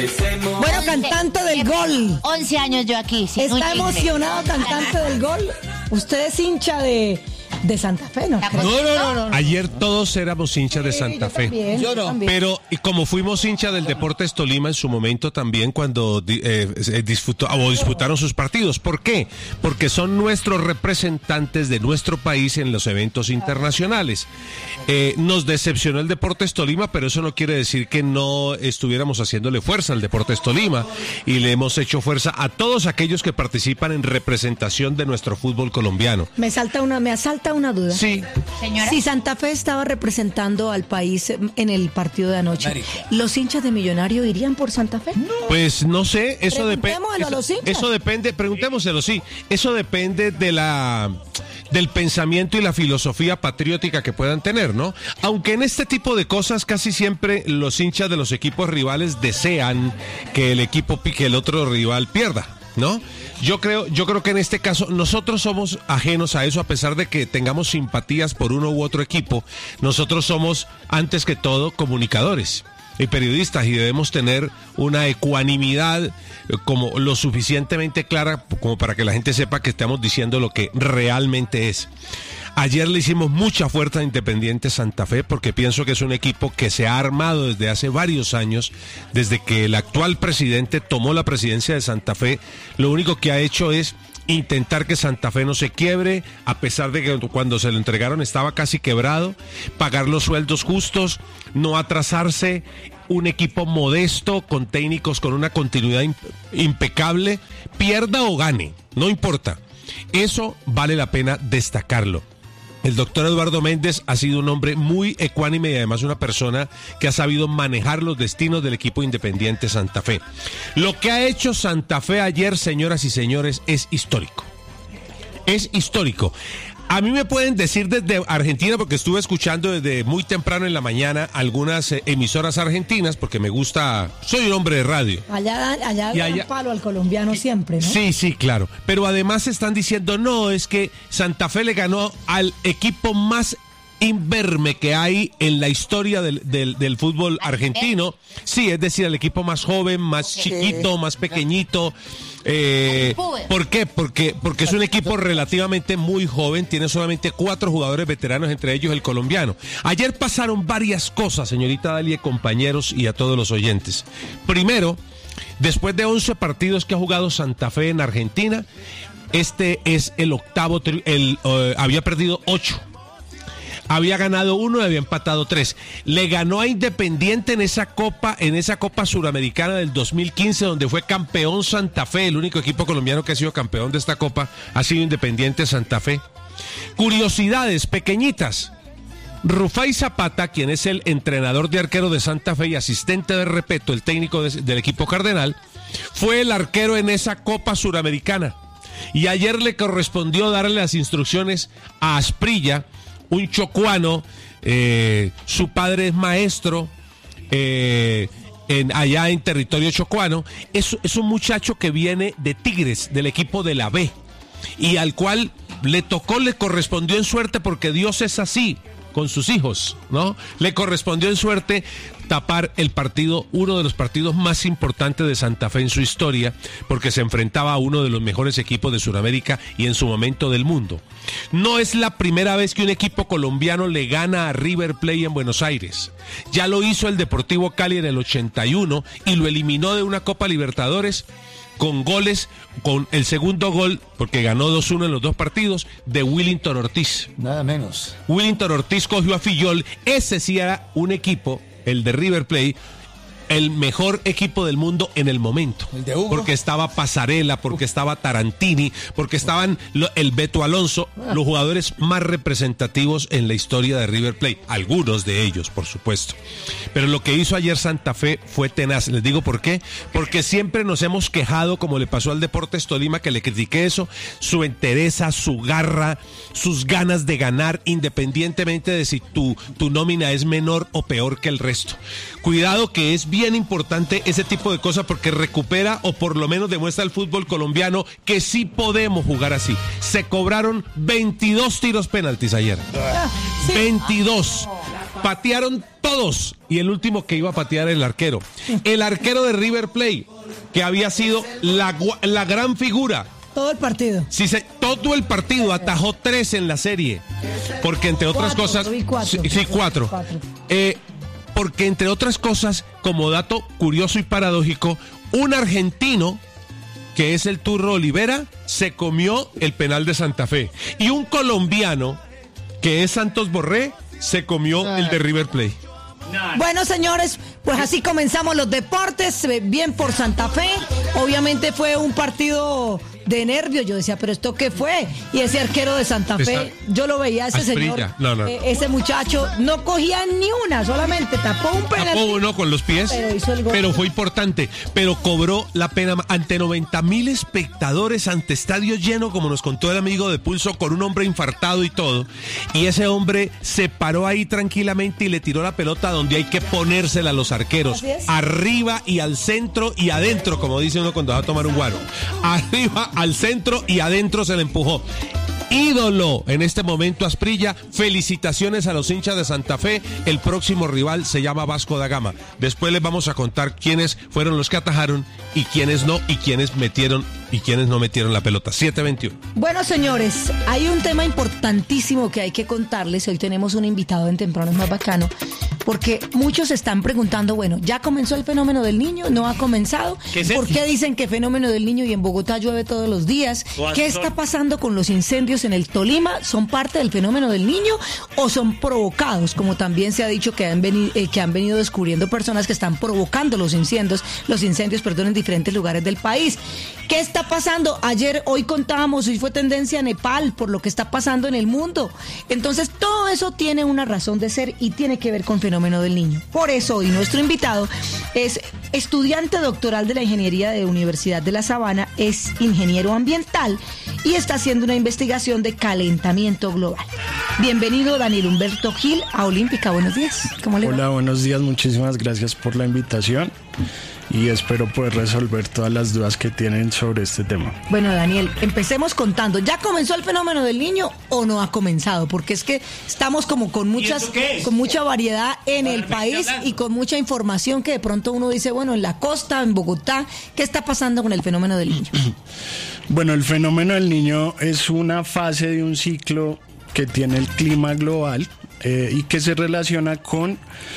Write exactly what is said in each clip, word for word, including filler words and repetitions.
Bueno, cantante del gol. once años yo aquí. Sí, Está emocionado, cantante del gol. Usted es hincha de, de Santa Fe, ¿no? No, no, no, no, no. Ayer todos éramos hinchas de Santa Sí, yo Fe. también, Yo no. también. Pero y como fuimos hinchas del Deportes Tolima en su momento también cuando eh, eh, disfrutó, o disputaron sus partidos. ¿Por qué? Porque son nuestros representantes de nuestro país en los eventos internacionales. Eh, nos decepcionó el Deportes Tolima, pero eso no quiere decir que no estuviéramos haciéndole fuerza al Deportes Tolima y le hemos hecho fuerza a todos aquellos que participan en representación de nuestro fútbol colombiano. Me salta una, me asalta una duda. Sí. Señora. Si Santa Fe estaba representando al país en el partido de anoche, Marica. ¿los hinchas de Millonario irían por Santa Fe? Pues no sé, eso depende. Preguntémoslo a los Eso, hinchas. eso depende, preguntémoselo, sí. Eso depende de la del pensamiento y la filosofía patriótica que puedan tener, ¿no? Aunque en este tipo de cosas casi siempre los hinchas de los equipos rivales desean que el equipo que el otro rival pierda, ¿no? Yo creo, yo creo que en este caso nosotros somos ajenos a eso, a pesar de que tengamos simpatías por uno u otro equipo. Nosotros somos, antes que todo, comunicadores y periodistas y debemos tener una ecuanimidad eh, como lo suficientemente clara como para que la gente sepa que estamos diciendo lo que realmente es. Ayer le hicimos mucha fuerza a Independiente Santa Fe porque pienso que es un equipo que se ha armado desde hace varios años, desde que el actual presidente tomó la presidencia de Santa Fe. Lo único que ha hecho es intentar que Santa Fe no se quiebre, a pesar de que cuando se lo entregaron estaba casi quebrado, pagar los sueldos justos, no atrasarse, un equipo modesto, con técnicos con una continuidad imp- impecable, pierda o gane, no importa. Eso vale la pena destacarlo. El doctor Eduardo Méndez ha sido un hombre muy ecuánime y además una persona que ha sabido manejar los destinos del equipo Independiente Santa Fe. Lo que ha hecho Santa Fe ayer, señoras y señores, es histórico. Es histórico. A mí me pueden decir desde Argentina, porque estuve escuchando desde muy temprano en la mañana algunas eh, emisoras argentinas, porque me gusta, soy un hombre de radio. Allá, dan- allá Y dan allá- palo al colombiano siempre, ¿no? Sí, sí, claro. Pero además están diciendo, no, es que Santa Fe le ganó al equipo más imberme que hay en la historia del, del, del fútbol argentino. Sí, es decir, el equipo más joven, más chiquito, más pequeñito. Eh, ¿Por qué? Porque, porque es un equipo relativamente muy joven, tiene solamente cuatro jugadores veteranos, entre ellos el colombiano. Ayer pasaron varias cosas, señorita Dalia, compañeros y a todos los oyentes. Primero, después de once partidos que ha jugado Santa Fe en Argentina, este es el octavo, tri- el, eh, había perdido ocho. Había ganado uno y había empatado tres. Le ganó a Independiente en esa Copa, en esa Copa Suramericana del dos mil quince, donde fue campeón Santa Fe. El único equipo colombiano que ha sido campeón de esta Copa ha sido Independiente Santa Fe. Curiosidades pequeñitas. Rufai Zapata, quien es el entrenador de arquero de Santa Fe y asistente de Repeto, el técnico de- del equipo cardenal, fue el arquero en esa Copa Suramericana. Y ayer le correspondió darle las instrucciones a Asprilla, un chocuano, eh, su padre es maestro eh, en, allá en territorio chocuano. Es, es un muchacho que viene de Tigres, del equipo de la B, y al cual le tocó, le correspondió en suerte, porque Dios es así con sus hijos, ¿no? Le correspondió en suerte tapar el partido, uno de los partidos más importantes de Santa Fe en su historia, porque se enfrentaba a uno de los mejores equipos de Sudamérica y en su momento del mundo. No es la primera vez que un equipo colombiano le gana a River Plate en Buenos Aires. Ya lo hizo el Deportivo Cali en el ochenta y uno y lo eliminó de una Copa Libertadores con goles, con el segundo gol, porque ganó dos uno en los dos partidos, de Willington Ortiz. Nada menos. Willington Ortiz cogió a Fillol. Ese sí era un equipo, el de River Plate, el mejor equipo del mundo en el momento. ¿El de Hugo? Porque estaba Pasarela, porque estaba Tarantini, porque estaban lo- el Beto Alonso, los jugadores más representativos en la historia de River Plate. Algunos de ellos, por supuesto. Pero lo que hizo ayer Santa Fe fue tenaz. Les digo por qué. Porque siempre nos hemos quejado, como le pasó al Deportes Tolima, que le critiqué eso, su entereza, su garra, sus ganas de ganar, independientemente de si tu, tu nómina es menor o peor que el resto. Cuidado, que es bien importante ese tipo de cosas, porque recupera, o por lo menos demuestra al fútbol colombiano que sí podemos jugar así. Se cobraron veintidós tiros penaltis ayer. Sí. veintidós. patearon todos y el último que iba a patear el arquero. El arquero de River Plate, que había sido la, la gran figura. Todo el partido. Sí, se, todo el partido, atajó tres en la serie. Porque entre otras cuatro, cosas... cuatro, sí, sí, cuatro. cuatro. Eh, porque entre otras cosas, como dato curioso y paradójico, un argentino, que es el Turro Olivera, se comió el penal de Santa Fe. Y un colombiano, que es Santos Borré, se comió el de River Plate. Bueno, señores, pues así comenzamos los deportes, bien por Santa Fe. Obviamente fue un partido de nervios. Yo decía, ¿pero esto qué fue? Y ese arquero de Santa Fe, yo lo veía, ese Asprilla. señor, no, no. Eh, ese muchacho no cogía ni una, solamente tapó un penal. Tapó uno con los pies, pero, hizo el gol. Pero fue importante. Pero cobró la pena ante noventa mil espectadores, ante estadio lleno, como nos contó el amigo de Pulso, con un hombre infartado y todo. Y ese hombre se paró ahí tranquilamente y le tiró la pelota donde hay que ponérsela a los arqueros. Arriba y al centro y adentro, como dice uno cuando va a tomar un guaro. Arriba, al centro y adentro se le empujó. Ídolo en este momento Asprilla. Felicitaciones a los hinchas de Santa Fe. El próximo rival se llama Vasco da Gama. Después les vamos a contar quiénes fueron los que atajaron y quiénes no, y quiénes metieron y quiénes no metieron la pelota. siete veintiuno. Bueno, señores, hay un tema importantísimo que hay que contarles. Hoy tenemos un invitado en Temprano es Más Bacano, porque muchos están preguntando, bueno, ¿ya comenzó el fenómeno del niño? ¿No ha comenzado? ¿Qué ¿Por qué dicen que fenómeno del niño y en Bogotá llueve todos los días? ¿Qué está pasando con los incendios en el Tolima? ¿Son parte del fenómeno del niño o son provocados? Como también se ha dicho que han venido, eh, que han venido descubriendo personas que están provocando los incendios, los incendios, perdón, en diferentes lugares del país. ¿Qué está pasando? Ayer, hoy contábamos, hoy fue tendencia a Nepal por lo que está pasando en el mundo. Entonces, todo eso tiene una razón de ser y tiene que ver con fenómeno del niño. Por eso hoy nuestro invitado es estudiante doctoral de la Ingeniería de Universidad de La Sabana, es ingeniero ambiental y está haciendo una investigación de calentamiento global. Bienvenido Daniel Humberto Gil a Olímpica. Buenos días. ¿Cómo le va? Hola, buenos días. Muchísimas gracias por la invitación y espero poder resolver todas las dudas que tienen sobre este tema. Bueno, Daniel, empecemos contando. ¿Ya comenzó el fenómeno del niño o no ha comenzado? Porque es que estamos como con muchas, con mucha variedad en el país y con mucha información que de pronto uno dice, bueno, en la costa, en Bogotá, ¿qué está pasando con el fenómeno del niño? Bueno, el fenómeno del niño es una fase de un ciclo que tiene el clima global eh, y que se relaciona con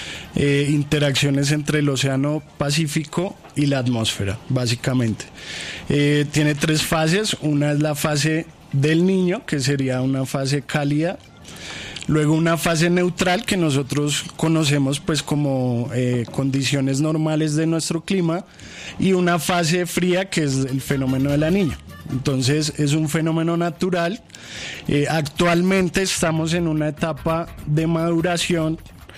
Eh, interacciones entre el océano Pacífico y la atmósfera, básicamente. Eh, tiene tres fases. Una es la fase del niño, que sería una fase cálida. Luego una fase neutral, que nosotros conocemos pues como eh, condiciones normales de nuestro clima. Y una fase fría, que es el fenómeno de la niña. Entonces es un fenómeno natural. Eh, actualmente estamos en una etapa de maduración.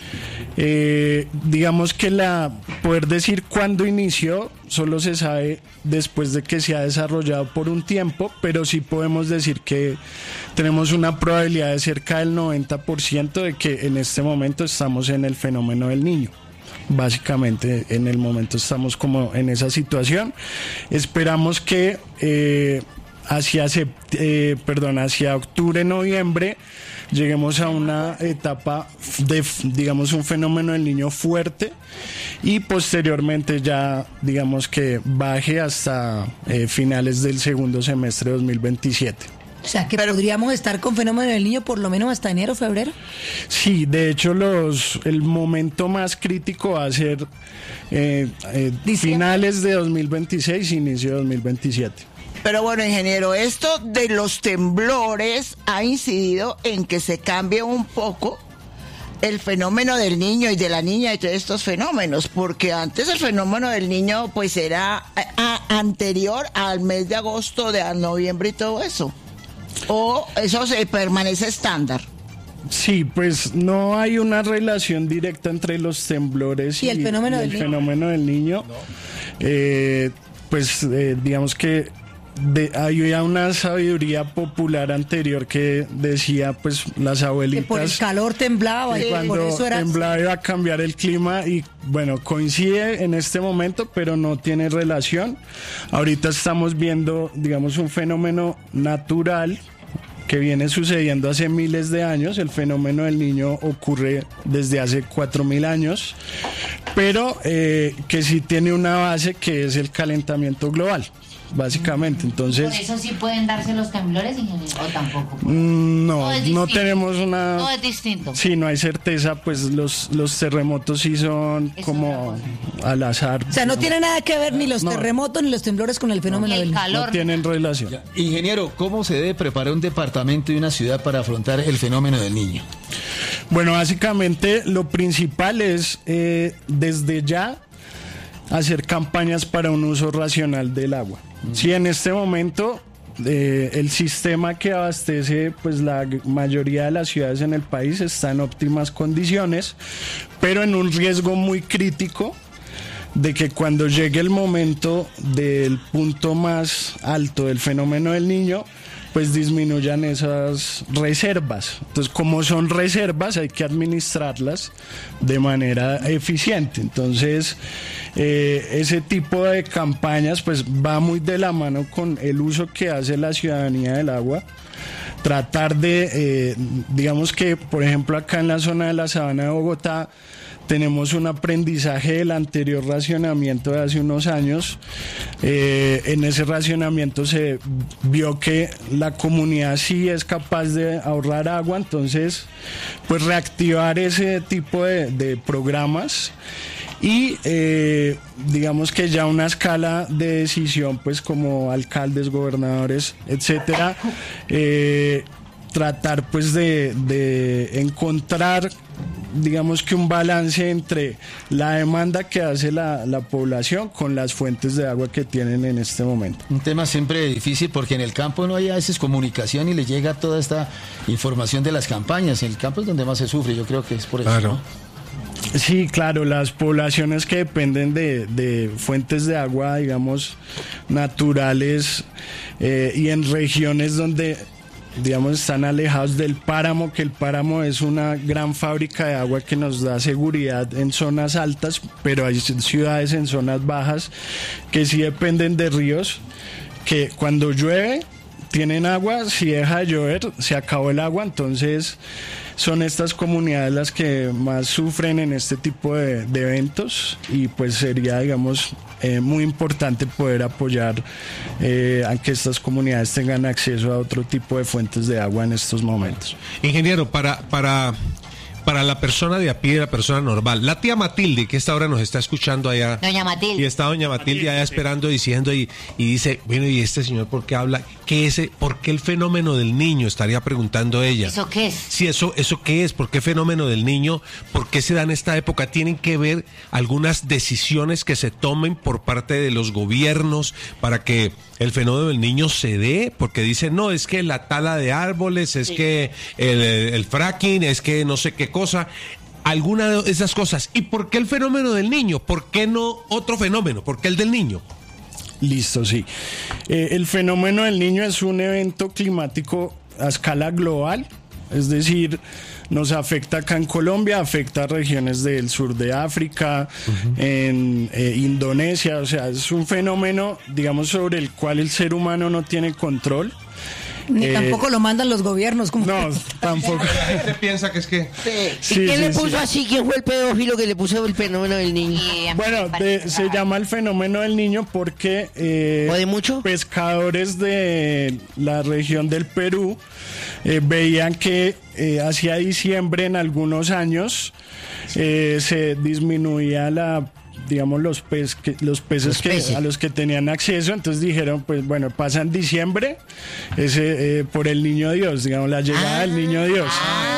Eh, digamos que la poder decir cuándo inició solo se sabe después de que se ha desarrollado por un tiempo, pero sí podemos decir que tenemos una probabilidad de cerca del noventa por ciento de que en este momento estamos en el fenómeno del niño. Básicamente en el momento estamos como en esa situación. Esperamos que eh, hacia, eh, perdón, hacia octubre, noviembre lleguemos a una etapa de, digamos, un fenómeno del niño fuerte y posteriormente ya, digamos, que baje hasta eh, finales del segundo semestre de dos mil veintisiete. O sea, que Pero, podríamos estar con fenómeno del niño por lo menos hasta enero, febrero. Sí, de hecho los el momento más crítico va a ser eh, eh, finales de dos mil veintiséis, inicio de dos mil veintisiete. Pero bueno, ingeniero, esto de los temblores ha incidido en que se cambie un poco el fenómeno del niño y de la niña y todos estos fenómenos, porque antes el fenómeno del niño pues era a, a, anterior al mes de agosto, de a noviembre y todo eso. ¿O eso se permanece estándar? Sí, pues no hay una relación directa entre los temblores y, y el fenómeno, y el del, fenómeno niño? del niño. No. Eh, pues eh, digamos que De, había una sabiduría popular anterior que decía, pues, las abuelitas que por el calor temblaba y cuando por eso era... temblaba iba a cambiar el clima y bueno, coincide en este momento, pero no tiene relación. Ahorita estamos viendo, digamos, un fenómeno natural que viene sucediendo hace miles de años. El fenómeno del Niño ocurre desde hace cuatro mil años, pero eh, que sí tiene una base que es el calentamiento global, básicamente. Entonces, ¿por eso sí pueden darse los temblores, ingeniero, o tampoco? Mm, no, No, es no distinto. tenemos una... No, es distinto. Sí, no hay certeza, pues los, los terremotos sí son Es como otra al azar. O sea, no tiene nada que ver ni los No. terremotos ni los temblores con el fenómeno Y el del Niño. calor. No tienen relación. Ya. Ingeniero, ¿cómo se debe preparar un departamento y una ciudad para afrontar el fenómeno del Niño? Bueno, básicamente lo principal es eh, desde ya hacer campañas para un uso racional del agua. Si en este momento eh, el sistema que abastece pues la g- mayoría de las ciudades en el país está en óptimas condiciones, pero en un riesgo muy crítico de que cuando llegue el momento del punto más alto del fenómeno del Niño, pues disminuyan esas reservas. Entonces, como son reservas, hay que administrarlas de manera eficiente. Entonces, eh, ese tipo de campañas pues va muy de la mano con el uso que hace la ciudadanía del agua. Tratar de, eh, digamos que, por ejemplo, acá en la zona de la Sabana de Bogotá, tenemos un aprendizaje del anterior racionamiento de hace unos años. Eh, en ese racionamiento se vio que la comunidad sí es capaz de ahorrar agua, entonces pues reactivar ese tipo de, de programas y eh, digamos que ya una escala de decisión pues como alcaldes, gobernadores, etcétera, eh, tratar pues de, de encontrar digamos que un balance entre la demanda que hace la, la población con las fuentes de agua que tienen en este momento. Un tema siempre difícil porque en el campo no hay a veces comunicación y le llega toda esta información de las campañas. En el campo es donde más se sufre, yo creo que es por eso. Claro. ¿no? Sí, claro, las poblaciones que dependen de, de fuentes de agua, digamos, naturales eh, y en regiones donde digamos, están alejados del páramo, que el páramo es una gran fábrica de agua que nos da seguridad en zonas altas, pero hay ciudades en zonas bajas que sí dependen de ríos, que cuando llueve tienen agua, si deja de llover se acabó el agua, entonces son estas comunidades las que más sufren en este tipo de, de eventos y pues sería, digamos, eh, muy importante poder apoyar eh, a que estas comunidades tengan acceso a otro tipo de fuentes de agua en estos momentos. Ingeniero, para, para, para la persona de a pie, la persona normal, la tía Matilde, que esta hora nos está escuchando allá. Doña Matilde. Y está doña Matilde allá esperando, diciendo, y, y dice, bueno, ¿y este señor por qué habla? ¿Qué ese, ¿Por qué el fenómeno del Niño? Estaría preguntando ella. ¿Eso qué es? Sí, eso, eso qué es, ¿por qué fenómeno del Niño? ¿Por qué se da en esta época? ¿Tienen que ver algunas decisiones que se tomen por parte de los gobiernos para que el fenómeno del Niño se dé? Porque dicen, no, es que la tala de árboles, es que el, el fracking, es que no sé qué cosa. Alguna de esas cosas. ¿Y por qué el fenómeno del Niño? ¿Por qué no otro fenómeno? ¿Por qué el del Niño? Listo, sí. Eh, el fenómeno del Niño es un evento climático a escala global, es decir, nos afecta acá en Colombia, afecta a regiones del sur de África, uh-huh. en eh, Indonesia, o sea, es un fenómeno, digamos, sobre el cual el ser humano no tiene control. Ni Eh, tampoco lo mandan los gobiernos. Como No, tampoco. La gente piensa que es que... Sí, ¿Y quién sí, le sí. puso así? ¿Quién fue el pedófilo que le puso el fenómeno del niño? Y a mí Bueno, me parece de- se raro. llama el fenómeno del Niño porque eh, ¿Jode mucho? pescadores de la región del Perú eh, veían que eh, hacia diciembre en algunos años eh, se disminuía la digamos los pez que, los peces Los que peces. a los que tenían acceso, entonces dijeron pues bueno, pasan diciembre ese eh, por el Niño Dios, digamos la llegada del Niño Dios.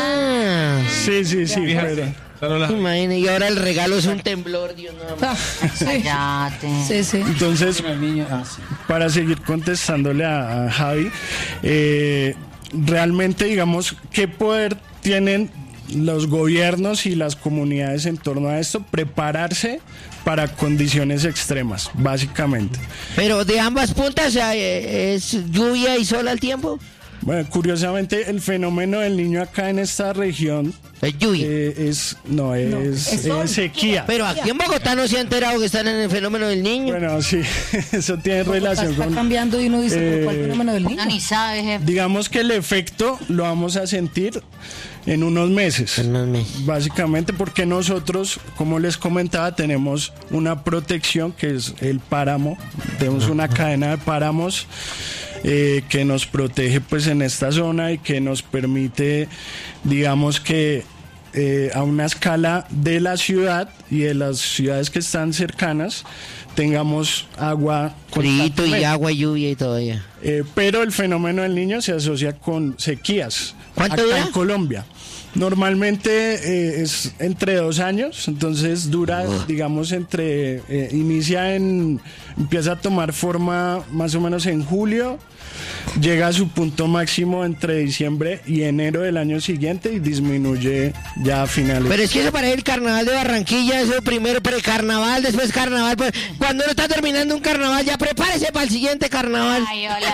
Ah, Sí, sí, sí, pero- imagina, y ahora el regalo es un temblor, Dios no. Ah, sí, Cállate. sí, sí. entonces Ah, sí. para seguir contestándole a, a Javi, eh, realmente digamos, ¿qué poder tienen los gobiernos y las comunidades en torno a esto? Prepararse para condiciones extremas, básicamente. Pero de ambas puntas, o sea, eh, ¿es lluvia y sol al tiempo? Bueno, curiosamente el fenómeno del niño acá en esta región Es lluvia. eh, es no es, No, es es sol. sequía. Pero aquí en Bogotá no se ha enterado que están en el fenómeno del niño. Bueno, sí, eso tiene relación Está con cambiando y uno dice, ¿pero cuál eh, fenómeno del niño? No, ni sabe, jefe. digamos que el efecto lo vamos a sentir en unos meses. En unos meses. Básicamente porque nosotros, como les comentaba, tenemos una protección que es el páramo. Tenemos una cadena de páramos eh, que nos protege pues en esta zona y que nos permite, digamos que eh, a una escala de la ciudad y de las ciudades que están cercanas, tengamos agua Frito y constantemente. agua y lluvia y todo ya. Eh, pero el fenómeno del niño se asocia con sequías. ¿Cuánto acá dura? en Colombia. Normalmente eh, es entre dos años, entonces dura, digamos, entre, eh, inicia en, empieza a tomar forma más o menos en julio, llega a su punto máximo entre diciembre y enero del año siguiente y disminuye ya a finales. Pero es que eso parece el carnaval de Barranquilla, eso primero precarnaval, después carnaval. Pues, cuando uno está terminando un carnaval, ya prepárese para el siguiente carnaval. Ay, hola.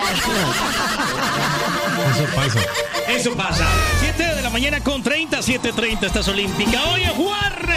Eso pasa. Eso pasa. siete de la mañana con treinta, siete treinta, estás olímpica. Oye, Juan.